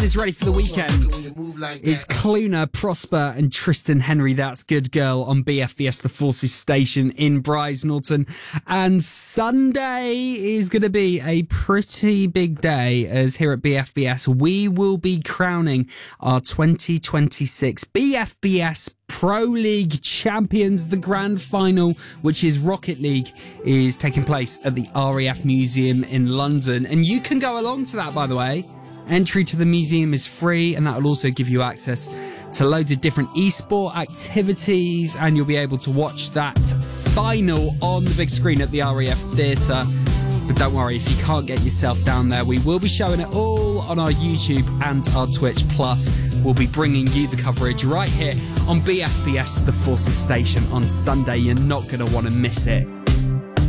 is ready for the weekend. It's Cluna, Prosper and Tristan Henry, That's Good Girl, on BFBS The Forces station in Brize Norton. And Sunday is going to be a pretty big day, as here at BFBS we will be crowning our 2026 BFBS Pro League champions. The grand final, which is Rocket League, is taking place at the RAF Museum in London, and you can go along to that, by the way. Entry to the museum is free, and that will also give you access to loads of different esport activities, and you'll be able to watch that final on the big screen at the RAF Theatre. But don't worry, if you can't get yourself down there, we will be showing it all on our YouTube and our Twitch. Plus, we'll be bringing you the coverage right here on BFBS The Forces station on Sunday. You're not going to want to miss it.